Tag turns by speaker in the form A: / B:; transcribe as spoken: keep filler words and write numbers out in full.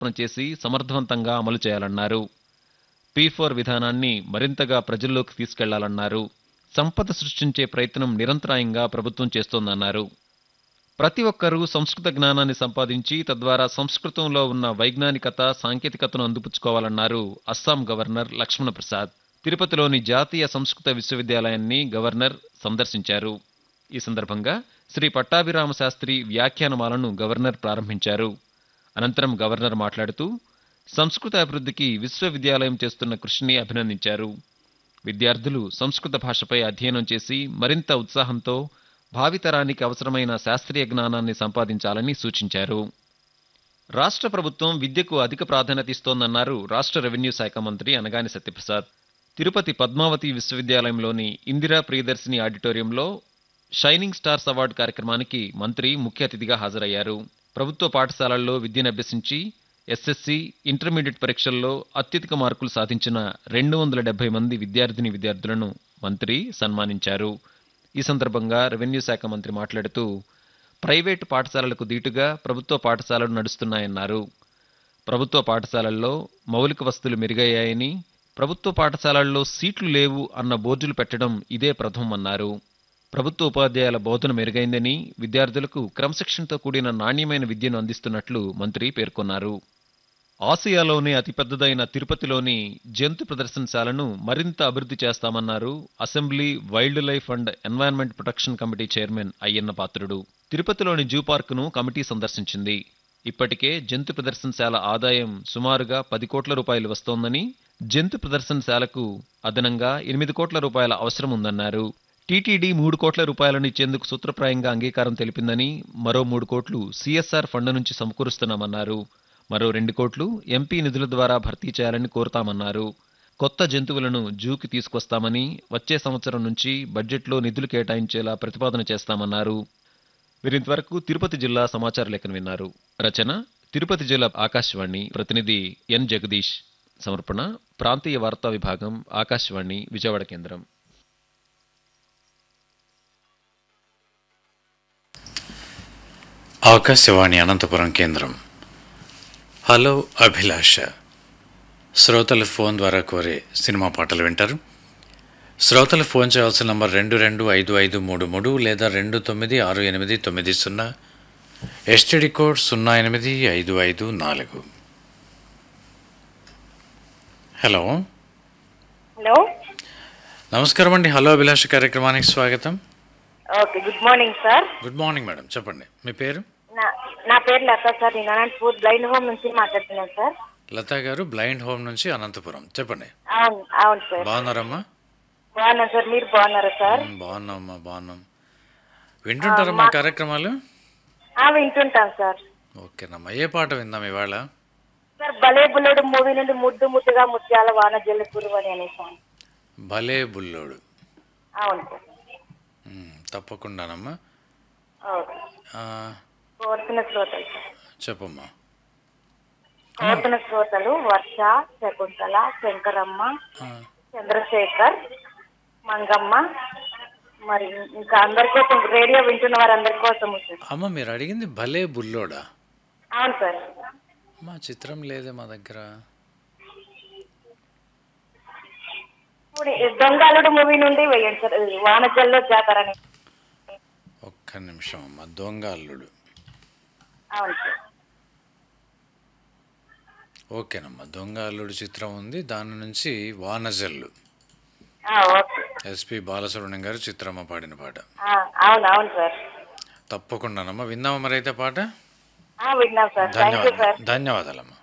A: రూపకల్పన చేసి సమర్థవంతంగా అమలు చేయాలన్నారు. పీ ఫోర్ విధానాన్ని మరింతగా ప్రజల్లోకి తీసుకెళ్లాలన్నారు. సంపద సృష్టించే ప్రయత్నం నిరంతరాయంగా ప్రభుత్వం చేస్తోందన్నారు. ప్రతి ఒక్కరూ సంస్కృత జ్ఞానాన్ని సంపాదించి తద్వారా సంస్కృతంలో ఉన్న వైజ్ఞానికత, సాంకేతికతను అందిపుచ్చుకోవాలన్నారు అస్సాం గవర్నర్ లక్ష్మణప్రసాద్. తిరుపతిలోని జాతీయ సంస్కృత విశ్వవిద్యాలయాన్ని గవర్నర్ సందర్శించారు. ఈ సందర్భంగా శ్రీ పట్టాభిరామ శాస్త్రి వ్యాఖ్యానమాలను గవర్నర్ ప్రారంభించారు. అనంతరం గవర్నర్ మాట్లాడుతూ సంస్కృత అభివృద్ధికి విశ్వవిద్యాలయం చేస్తున్న కృషిని అభినందించారు. విద్యార్థులు సంస్కృత భాషపై అధ్యయనం చేసి మరింత ఉత్సాహంతో భావితరానికి అవసరమైన శాస్త్రీయ జ్ఞానాన్ని సంపాదించాలని సూచించారు. రాష్ట్ర ప్రభుత్వం విద్యకు అధిక ప్రాధాన్యత ఇస్తోందన్నారు రాష్ట్ర రెవెన్యూ శాఖ మంత్రి అనగాని సత్యప్రసాద్. తిరుపతి పద్మావతి విశ్వవిద్యాలయంలోని ఇందిరా ప్రియదర్శిని ఆడిటోరియంలో షైనింగ్ స్టార్స్ అవార్డు కార్యక్రమానికి మంత్రి ముఖ్య అతిథిగా హాజరయ్యారు. ప్రభుత్వ పాఠశాలల్లో విద్యను అభ్యసించి ఎస్ఎస్సీ, ఇంటర్మీడియట్ పరీక్షల్లో అత్యధిక మార్కులు సాధించిన రెండు వందల డెబ్బై మంది విద్యార్థిని విద్యార్థులను మంత్రి సన్మానించారు. ఈ సందర్భంగా రెవెన్యూ శాఖ మంత్రి మాట్లాడుతూ ప్రైవేటు పాఠశాలలకు దీటుగా ప్రభుత్వ పాఠశాలలు నడుస్తున్నాయన్నారు. ప్రభుత్వ పాఠశాలల్లో మౌలిక వసతులు మెరుగయ్యాయని, ప్రభుత్వ పాఠశాలల్లో సీట్లు లేవు అన్న బోర్డులు పెట్టడం ఇదే ప్రథమన్నారు. ప్రభుత్వ ఉపాధ్యాయుల బోధన మెరుగైందని, విద్యార్థులకు క్రమశిక్షణతో కూడిన నాణ్యమైన విద్యను అందిస్తున్నట్లు మంత్రి పేర్కొన్నారు. ఆసియాలోనే అతిపెద్దదైన తిరుపతిలోని జంతు ప్రదర్శనశాలను మరింత అభివృద్ధి చేస్తామన్నారు assembly wild life and environment protection committee chairman Ayyanna Patrudu. తిరుపతిలోని జూ పార్కును కమిటీ సందర్శించింది. ఇప్పటికే జంతు ప్రదర్శనశాల ఆదాయం సుమారుగా పది కోట్ల రూపాయలు వస్తోందని, జంతు ప్రదర్శనశాలకు అదనంగా ఎనిమిది కోట్ల రూపాయల అవసరం ఉందన్నారు. టీటీడీ మూడు కోట్ల రూపాయలను ఇచ్చేందుకు సూత్రప్రాయంగా అంగీకారం తెలిపిందని, మరో మూడు కోట్లు సీఎస్ఆర్ ఫండ్ నుంచి సమకూరుస్తున్నామన్నారు. మరో రెండు కోట్లు ఎంపీ నిధుల ద్వారా భర్తీ చేయాలని కోరుతామన్నారు. కొత్త జంతువులను జూకి తీసుకొస్తామని, వచ్చే సంవత్సరం నుంచి బడ్జెట్లో నిధులు కేటాయించేలా ప్రతిపాదన చేస్తామన్నారు. వీరింతవరకు తిరుపతి జిల్లా సమాచార లేఖను విన్నారు. రచన తిరుపతి జిల్లా ఆకాశవాణి ప్రతినిధి ఎన్ జగదీష్. సమర్పణ ప్రాంతీయ వార్తా విభాగం, ఆకాశవాణి విజయవాడ కేంద్రం.
B: ఆకాశవాణి అనంతపురం కేంద్రం. హలో అభిలాష, శ్రోతలు ఫోన్ ద్వారా కోరే సినిమా పాటలు వింటారు. శ్రోతలు ఫోన్ చేయాల్సిన నంబర్ రెండు రెండు ఐదు ఐదు మూడు మూడు లేదా రెండు తొమ్మిది ఆరు ఎనిమిది తొమ్మిది సున్నా, ఎస్టీడీ కోడ్ సున్నా ఎనిమిది ఐదు ఐదు నాలుగు. హలో
C: హలో
B: నమస్కారం అండి. హలో అభిలాష కార్యక్రమానికి స్వాగతం.
C: Okay, good morning sir.
B: Good morning madam, చెప్పండి మీ పేరు?
C: నా నా పేరు లత సార్. నేను అనంతపూర్ బ్లైండ్ హోమ్ నుంచి మాట్లాడుతున్నాను సార్.
B: లతా గారు, బ్లైండ్ హోమ్ నుంచి అనంతపురం, చెప్పండి.
C: అవును అవును సార్.
B: బాగున్నారమ్మా?
C: బాగున్నాను సార్, మీరు బాగున్నారా సార్?
B: బాగున్నామ్మా, బాగున్నాం. వింటుంటారా మా కార్యక్రమాలు?
C: వింటుంటాను సార్.
B: ఓకేనమ్మా, ఏ పాట విందాం ఇవాళ?
C: సార్ భలే బుల్లడు మూవీ నుండి ముద్దు ముద్దుగా ముత్యాల వాన జల్లు కురువని అనే సాంగ్.
B: భలే బుల్లోడు.
C: అవును సార్.
B: తప్పకుండానమ్మా.
C: ఓకే, కోరుతున్న శ్రోతలు సార్.
B: చెప్పమ్మా.
C: కోరుతున్న శ్రోతలు వర్ష, శకుంతల, శంకరమ్మ, చంద్రశేఖర్, మంగమ్మ, మరి ఇంకా అందరి కోసం, రేడియో వింటున్న వారు అందరి కోసం.
B: అమ్మ, మీరు అడిగింది భలే బుల్లోడా?
C: అవును సార్.
B: మా చిత్రం లేదే మా దగ్గర.
C: దొంగలుడు మూవీ నుండి వేయండి సార్, వానజల్లో జాతరని.
B: ఒక్క నిమిషం అమ్మ. దొంగ అల్లుడు.
C: అవును సార్.
B: ఓకేనమ్మా, దొంగ అల్లుడు చిత్రం ఉంది, దాని నుంచి వానజల్లు. ఎస్పి బాలసుబ్రహ్మణ్యం గారు చిత్రమ్మ పాడిన పాట.
C: అవును అవును సార్.
B: తప్పకుండానమ్మా, విందామా మరి అయితే పాట?
C: విన్నాం సార్. Thank you sir.
B: ధన్యవాదాలమ్మా.